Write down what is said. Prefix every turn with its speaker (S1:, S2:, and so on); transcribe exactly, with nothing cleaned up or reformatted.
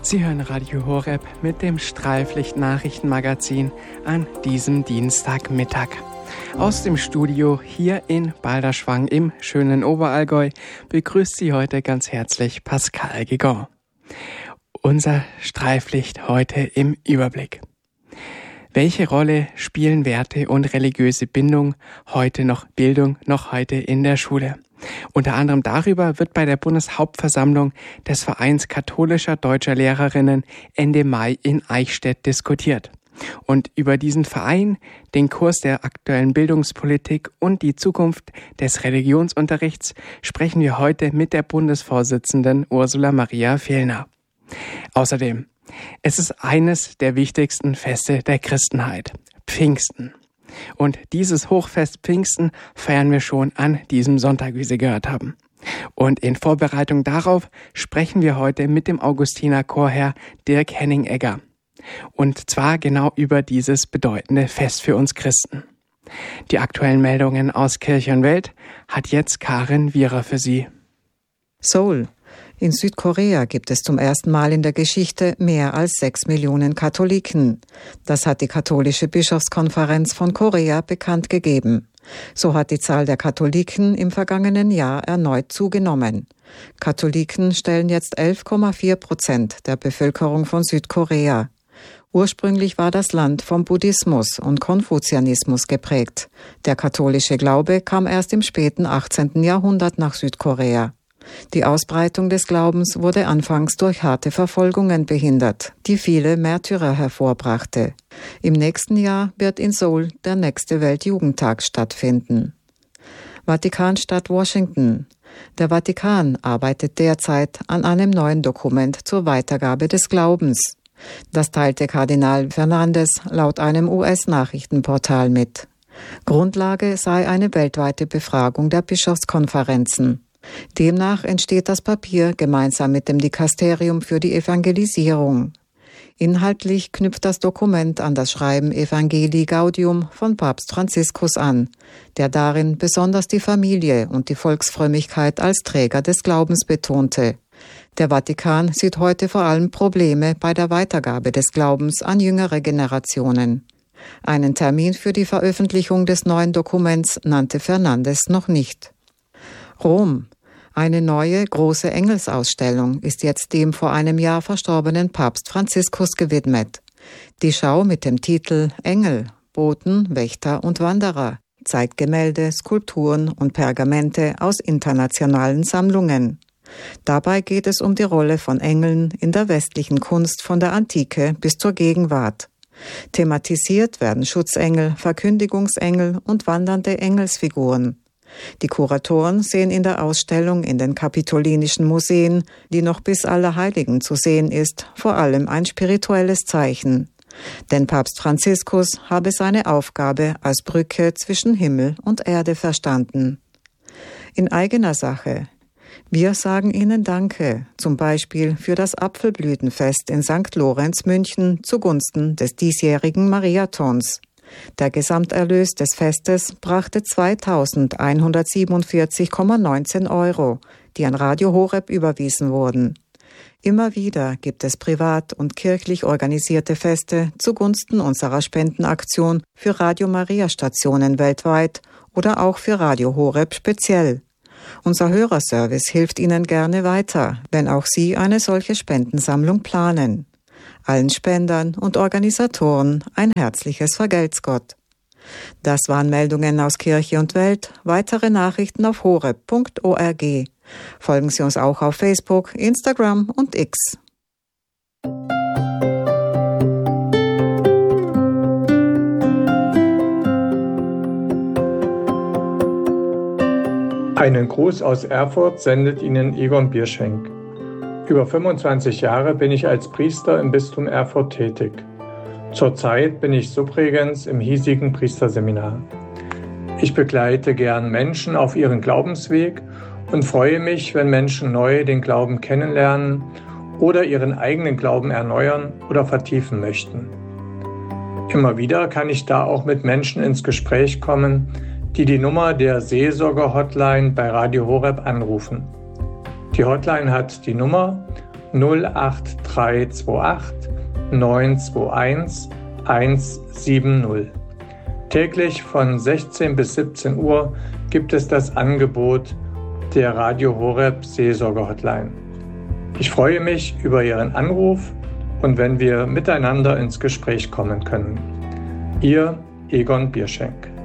S1: Sie hören Radio Horeb mit dem Streiflicht-Nachrichtenmagazin an diesem Dienstagmittag. Aus dem Studio hier in Balderschwang im schönen Oberallgäu begrüßt Sie heute ganz herzlich Pascal Gigon. Unser Streiflicht heute im Überblick. Welche Rolle spielen Werte und religiöse Bindung heute noch Bildung noch heute in der Schule? Unter anderem darüber wird bei der Bundeshauptversammlung des Vereins katholischer deutscher Lehrerinnen Ende Mai in Eichstätt diskutiert. Und über diesen Verein, den Kurs der aktuellen Bildungspolitik und die Zukunft des Religionsunterrichts sprechen wir heute mit der Bundesvorsitzenden Ursula Maria Fehlner. Außerdem, es ist eines der wichtigsten Feste der Christenheit, Pfingsten. Und dieses Hochfest Pfingsten feiern wir schon an diesem Sonntag, wie Sie gehört haben. Und in Vorbereitung darauf sprechen wir heute mit dem Augustinerchorherr Dirk Henning-Egger. Und zwar genau über dieses bedeutende Fest für uns Christen. Die aktuellen Meldungen aus Kirche und Welt hat jetzt Karin Wierer für Sie.
S2: Seoul. In Südkorea gibt es zum ersten Mal in der Geschichte mehr als sechs Millionen Katholiken. Das hat die katholische Bischofskonferenz von Korea bekannt gegeben. So hat die Zahl der Katholiken im vergangenen Jahr erneut zugenommen. Katholiken stellen jetzt elf Komma vier Prozent der Bevölkerung von Südkorea. Ursprünglich war das Land vom Buddhismus und Konfuzianismus geprägt. Der katholische Glaube kam erst im späten achtzehnten Jahrhundert nach Südkorea. Die Ausbreitung des Glaubens wurde anfangs durch harte Verfolgungen behindert, die viele Märtyrer hervorbrachte. Im nächsten Jahr wird in Seoul der nächste Weltjugendtag stattfinden. Vatikanstadt Washington. Der Vatikan arbeitet derzeit an einem neuen Dokument zur Weitergabe des Glaubens. Das teilte Kardinal Fernandes laut einem U S-Nachrichtenportal mit. Grundlage sei eine weltweite Befragung der Bischofskonferenzen. Demnach entsteht das Papier gemeinsam mit dem Dikasterium für die Evangelisierung. Inhaltlich knüpft das Dokument an das Schreiben Evangelii Gaudium von Papst Franziskus an, der darin besonders die Familie und die Volksfrömmigkeit als Träger des Glaubens betonte. Der Vatikan sieht heute vor allem Probleme bei der Weitergabe des Glaubens an jüngere Generationen. Einen Termin für die Veröffentlichung des neuen Dokuments nannte Fernandes noch nicht. Rom. Eine neue, große Engelsausstellung ist jetzt dem vor einem Jahr verstorbenen Papst Franziskus gewidmet. Die Schau mit dem Titel Engel, Boten, Wächter und Wanderer zeigt Gemälde, Skulpturen und Pergamente aus internationalen Sammlungen. Dabei geht es um die Rolle von Engeln in der westlichen Kunst von der Antike bis zur Gegenwart. Thematisiert werden Schutzengel, Verkündigungsengel und wandernde Engelsfiguren. Die Kuratoren sehen in der Ausstellung in den kapitolinischen Museen, die noch bis Allerheiligen zu sehen ist, vor allem ein spirituelles Zeichen. Denn Papst Franziskus habe seine Aufgabe als Brücke zwischen Himmel und Erde verstanden. In eigener Sache. Wir sagen Ihnen Danke, zum Beispiel für das Apfelblütenfest in Sankt Lorenz München zugunsten des diesjährigen Mariathons. Der Gesamterlös des Festes brachte zweitausendeinhundertsiebenundvierzig Komma neunzehn Euro, die an Radio Horeb überwiesen wurden. Immer wieder gibt es privat und kirchlich organisierte Feste zugunsten unserer Spendenaktion für Radio Maria Stationen weltweit oder auch für Radio Horeb speziell. Unser Hörerservice hilft Ihnen gerne weiter, wenn auch Sie eine solche Spendensammlung planen. Allen Spendern und Organisatoren ein herzliches Vergelt's Gott. Das waren Meldungen aus Kirche und Welt. Weitere Nachrichten auf horeb punkt org. Folgen Sie uns auch auf Facebook, Instagram und X.
S3: Einen Gruß aus Erfurt sendet Ihnen Egon Bierschenk. Über fünfundzwanzig Jahre bin ich als Priester im Bistum Erfurt tätig. Zurzeit bin ich Subregens im hiesigen Priesterseminar. Ich begleite gern Menschen auf ihren Glaubensweg und freue mich, wenn Menschen neu den Glauben kennenlernen oder ihren eigenen Glauben erneuern oder vertiefen möchten. Immer wieder kann ich da auch mit Menschen ins Gespräch kommen, die die Nummer der Seelsorger-Hotline bei Radio Horeb anrufen. Die Hotline hat die Nummer null acht drei zwei acht neun zwei eins eins sieben null. Täglich von sechzehn bis siebzehn Uhr gibt es das Angebot der Radio Horeb Seelsorge-Hotline. Ich freue mich über Ihren Anruf und wenn wir miteinander ins Gespräch kommen können. Ihr Egon Bierschenk.